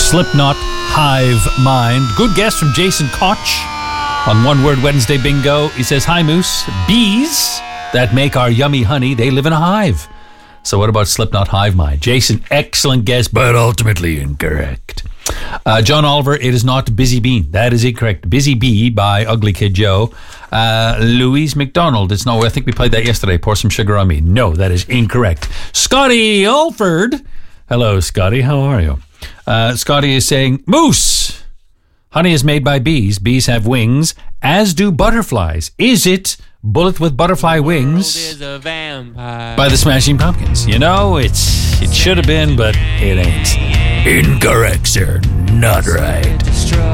Slipknot, Hive Mind. Good guess from Jason Koch on One Word Wednesday Bingo. He says, hi, Moose. Bees that make our yummy honey, they live in a hive. So what about Slipknot, Hive Mind? Jason, excellent guess, but ultimately incorrect. John Oliver, it is not Busy Bean. That is incorrect. Busy Bee by Ugly Kid Joe. Louise McDonald, it's no, I think we played that yesterday. Pour Some Sugar on Me. No, that is incorrect. Scotty Alford. Hello, Scotty. How are you? Scotty is saying, Moose. Honey is made by bees. Bees have wings, as do butterflies. Is it Bullet with Butterfly Wings by the Smashing Pumpkins? You know, it should have been, but it ain't. Incorrect, sir. Not right.